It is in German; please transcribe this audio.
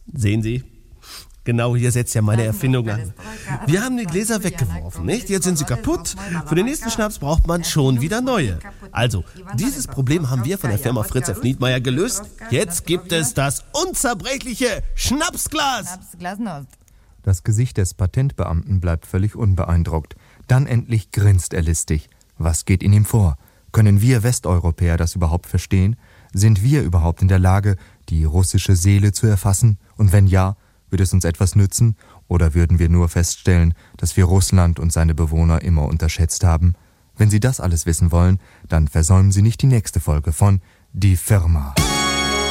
Sehen Sie? Genau hier setzt ja meine Erfindung an. Wir haben die Gläser weggeworfen, nicht? Jetzt sind sie kaputt. Für den nächsten Schnaps braucht man schon wieder neue. Also, dieses Problem haben wir von der Firma Fritz F. Niedmeier gelöst. Jetzt gibt es das unzerbrechliche Schnapsglas. Das Gesicht des Patentbeamten bleibt völlig unbeeindruckt. Dann endlich grinst er listig. Was geht in ihm vor? Können wir Westeuropäer das überhaupt verstehen? Sind wir überhaupt in der Lage, die russische Seele zu erfassen? Und wenn ja, wird es uns etwas nützen? Oder würden wir nur feststellen, dass wir Russland und seine Bewohner immer unterschätzt haben? Wenn Sie das alles wissen wollen, dann versäumen Sie nicht die nächste Folge von Die Firma.